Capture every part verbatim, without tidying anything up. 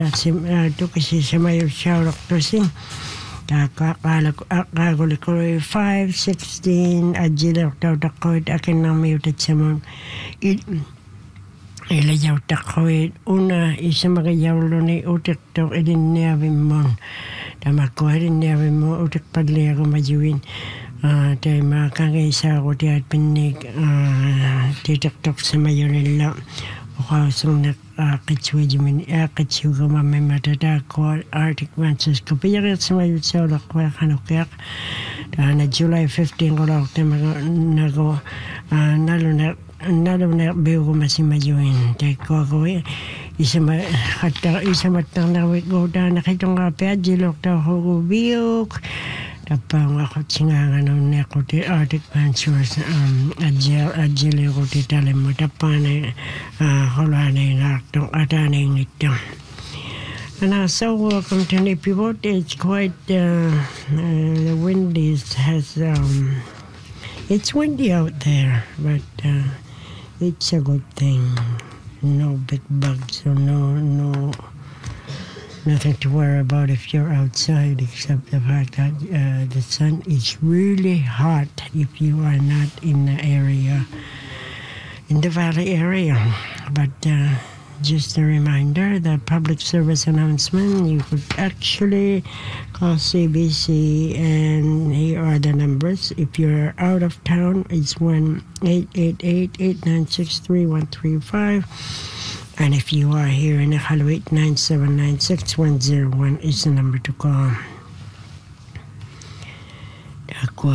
sim to kasi sa mayo shout to sing kakakala ko akaguli ko five sixteen ajila daw dakoy akin nang mayo tat sa mon ila yaw dakoy una isa magayaw lo ni utik to edin niya mon tama ko edin niya mo utik padli ako majuin ah tay makangisa ko ti at pinig ah titok sa mayo nila Kasong nakakitswa jimin akitswa ko mamay matata ko Arctic Francis ko piyarit sa may utsaw lakwa kanukyak na July fifteenth ko lang tayo nago nalo na nalo na biyo ko masimajuin tayo ko ako isa ma kata isa matang nawit ko da nakitong kape ajilok daw ko biyok tapang ako tsingangan ng neko ti Arctic Ventures um, adjil adjil ko ti talim mo tapang na hulana yung aktong atana yung itong. And uh, so welcome to Nipipot. It's quite uh, uh, the wind is has um, it's windy out there, but uh, it's a good thing. No big bugs, so no no. Nothing to worry about if you're outside, except the fact that uh, the sun is really hot if you are not in the area, in the valley area. But uh, just a reminder, the public service announcement, you could actually call C B C, and here are the numbers. If you're out of town, it's one eight eight eight, eight nine six, three one three five. And if you are here in Iqaluit, nine seven nine, six one zero one is the number to call. Dakwa,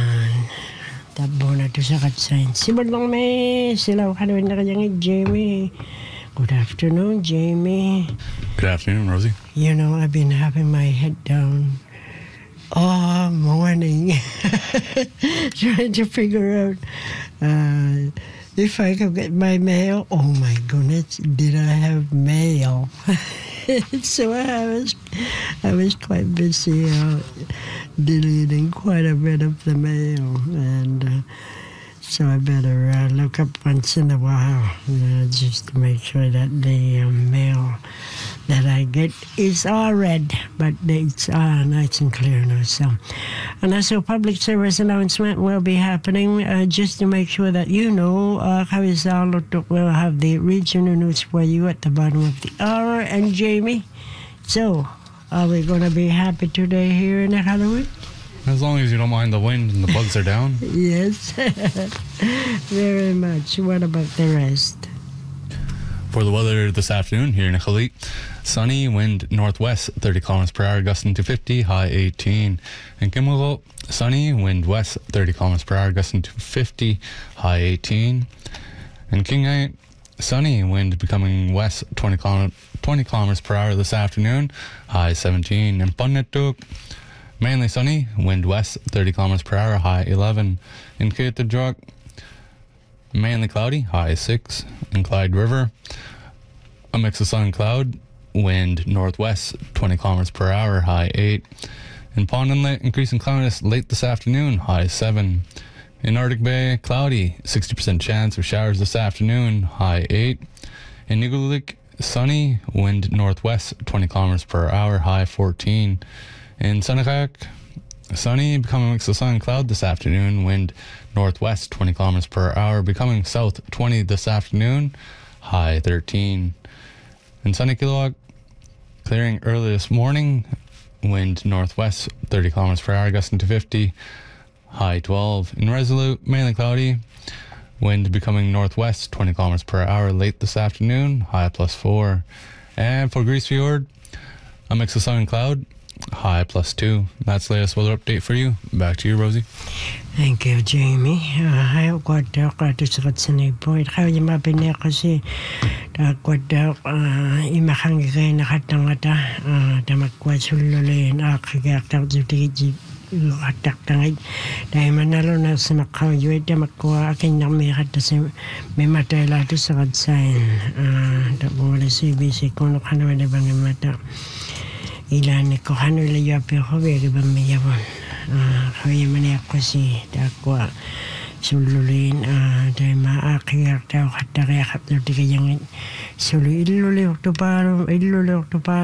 tabo na to sa katsayin. Sibad lang may sila kalawin na kanyang Jamie. Good afternoon, Jamie. Good afternoon, Rosie. You know, I've been having my head down all morning trying to figure out uh, if I could get my mail. Oh my goodness, did I have mail? So I was, I was quite busy uh, deleting quite a bit of the mail, and uh, so I better uh, look up once in a while uh, just to make sure that the uh, mail that I get is all read, but it's uh, nice and clear now. So, and also public service announcement will be happening uh, just to make sure that you know. Uh, we'll have the regional news for you at the bottom of the hour. And Jamie, so are we going to be happy today here in Iqaluit? As long as you don't mind the wind and the bugs are down. Yes, very much. What about the rest? For the weather this afternoon here in Iqaluit, sunny, wind northwest, thirty kilometers per hour, gusting to fifty, high eighteen. In Kimilgo, sunny, wind west, thirty kilometers per hour, gusting to fifty, high eighteen. In Kingay, sunny, wind becoming west, twenty kilometers per hour this afternoon, high seventeen. In Punnetuk, mainly sunny, wind west, thirty kilometers per hour, high eleven. In Kitadruk, mainly cloudy, high six. In Clyde River, a mix of sun and cloud, wind northwest, twenty kilometers per hour, high eight. In Pond Inlet, increasing cloudiness late this afternoon, high seven. In Arctic Bay, cloudy, sixty percent chance of showers this afternoon, high eight. In Nigulik, sunny, wind northwest, twenty kilometers per hour, high fourteen. In Senakak, sunny, becoming a mix of sun and cloud this afternoon, wind northwest, twenty kilometers per hour, becoming south, twenty this afternoon, high thirteen. In sunny Kilowog, clearing early this morning, wind northwest, thirty kilometers per hour, gusting to fifty, high twelve. In Resolute, mainly cloudy, wind becoming northwest, twenty kilometers per hour, late this afternoon, high plus four. And for Grease Fjord, a mix of sun and cloud, high plus two. That's the latest weather update for you. Back to you, Rosie. Thank you, Jamie. Ayaw ko daw kato sa katsanay po. Ikaw yung mapinay kasi ko daw imakangigay na katangata tamakwa sululin akagaktak jutigit katak-tangay dahil manalo na sa makaw yuwi tamakwa akin na may kata sa may matay lato sa katsayin tapos wala C B C kung nakanawa na bang mata ilan ko hanula yapi ko beri ba may yawon kaya man ako si takwa sululin dahil maakiyar daw katakayakap daw di kayang Soli illo le ortoparo, illo le ortoparo.